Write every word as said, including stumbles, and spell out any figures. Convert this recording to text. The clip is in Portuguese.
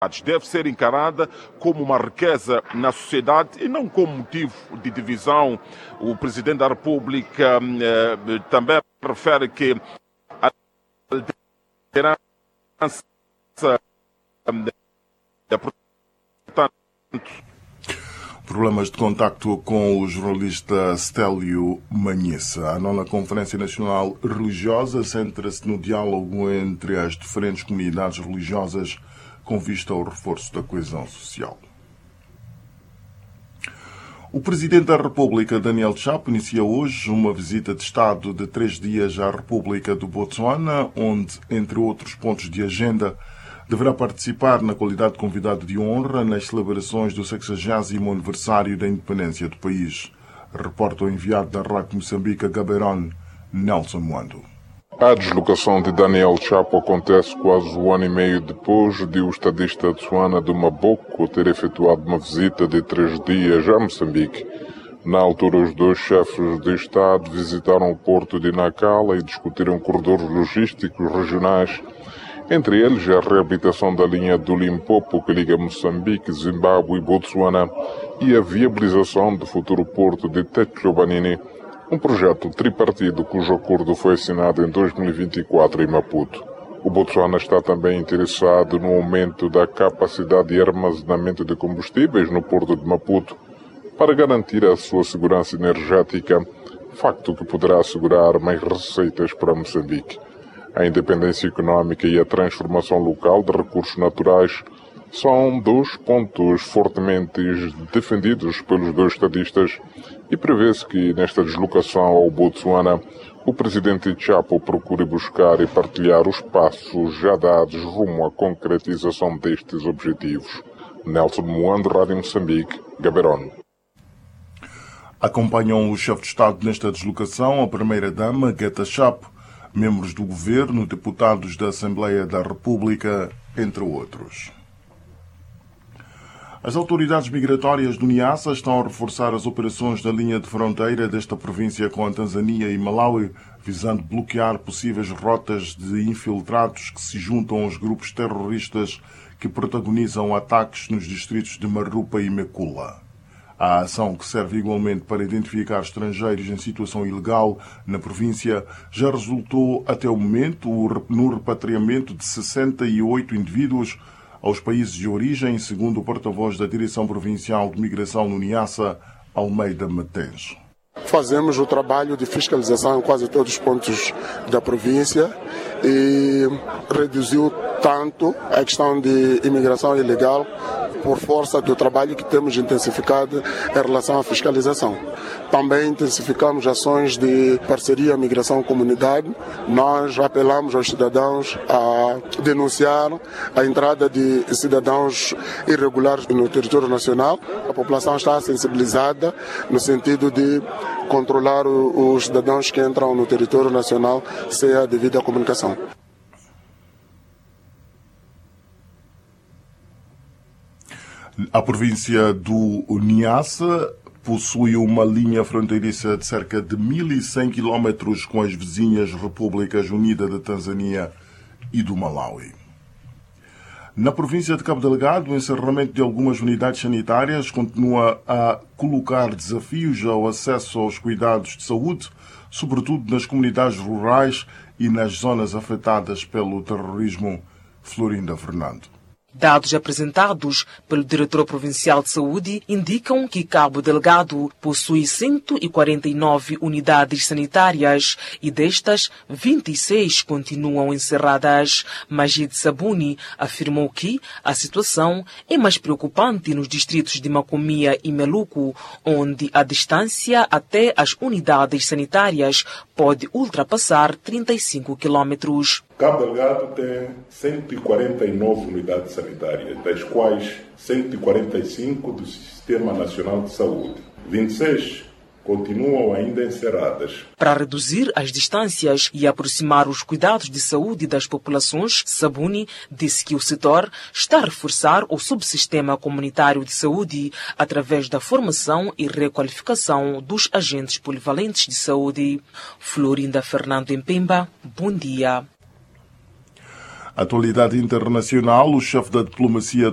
deve ser encarada como uma riqueza na sociedade e não como motivo de divisão. O Presidente da República eh, também refere que a liderança eh, portanto, problemas de contacto com o jornalista Stélio Manhissa. A nona Conferência Nacional Religiosa centra-se no diálogo entre as diferentes comunidades religiosas com vista ao reforço da coesão social. O Presidente da República, Daniel Chapo, inicia hoje uma visita de Estado de três dias à República do Botsuana, onde, entre outros pontos de agenda, deverá participar na qualidade de convidado de honra nas celebrações do sexagésimo aniversário da independência do país. Reporta o enviado da Rádio Moçambique, Gaberon, Nelson Muando. A deslocação de Daniel Chapo acontece quase um ano e meio depois de o estadista de Tsuana do Maboco ter efetuado uma visita de três dias a Moçambique. Na altura, os dois chefes de Estado visitaram o porto de Nacala e discutiram corredores logísticos regionais, entre eles a reabilitação da linha do Limpopo que liga Moçambique, Zimbábue e Botsuana e a viabilização do futuro porto de Techobanini, um projeto tripartido cujo acordo foi assinado em dois mil e vinte e quatro em Maputo. O Botsuana está também interessado no aumento da capacidade de armazenamento de combustíveis no porto de Maputo para garantir a sua segurança energética, facto que poderá assegurar mais receitas para Moçambique. A independência econômica e a transformação local de recursos naturais são dois pontos fortemente defendidos pelos dois estadistas e prevê-se que, nesta deslocação ao Botsuana, o Presidente Chapo procure buscar e partilhar os passos já dados rumo à concretização destes objetivos. Nelson Muando, Rádio Moçambique, Gaberon. Acompanham o chefe de Estado nesta deslocação a Primeira-Dama, Gueta Chapo, membros do Governo, deputados da Assembleia da República, entre outros. As autoridades migratórias do Niassa estão a reforçar as operações na linha de fronteira desta província com a Tanzânia e Malawi, visando bloquear possíveis rotas de infiltrados que se juntam aos grupos terroristas que protagonizam ataques nos distritos de Marupa e Mekula. A ação, que serve igualmente para identificar estrangeiros em situação ilegal na província, já resultou até o momento no repatriamento de sessenta e oito indivíduos aos países de origem, segundo o porta-voz da Direção Provincial de Migração no Niassa, Almeida Matenjo. Fazemos o trabalho de fiscalização em quase todos os pontos da província e reduziu tanto a questão de imigração ilegal por força do trabalho que temos intensificado em relação à fiscalização. Também intensificamos ações de parceria migração-comunidade. Nós apelamos aos cidadãos a denunciar a entrada de cidadãos irregulares no território nacional. A população está sensibilizada no sentido de controlar os cidadãos que entram no território nacional sem a devida comunicação. A província do Niassa possui uma linha fronteiriça de cerca de mil e cem quilómetros com as vizinhas Repúblicas Unidas da Tanzânia e do Malawi. Na província de Cabo Delgado, o encerramento de algumas unidades sanitárias continua a colocar desafios ao acesso aos cuidados de saúde, sobretudo nas comunidades rurais e nas zonas afetadas pelo terrorismo. Florinda Fernando. Dados apresentados pelo Diretor Provincial de Saúde indicam que Cabo Delgado possui cento e quarenta e nove unidades sanitárias e destas, vinte e seis continuam encerradas. Magid Sabuni afirmou que a situação é mais preocupante nos distritos de Macomia e Meluco, onde a distância até as unidades sanitárias pode ultrapassar trinta e cinco quilômetros. Cabo Delgado tem cento e quarenta e nove unidades sanitárias, das quais cento e quarenta e cinco do Sistema Nacional de Saúde. vinte e seis continuam ainda encerradas. Para reduzir as distâncias e aproximar os cuidados de saúde das populações, Sabuni disse que o setor está a reforçar o subsistema comunitário de saúde através da formação e requalificação dos agentes polivalentes de saúde. Florinda Fernando em Pemba, bom dia. Atualidade internacional, o chefe da diplomacia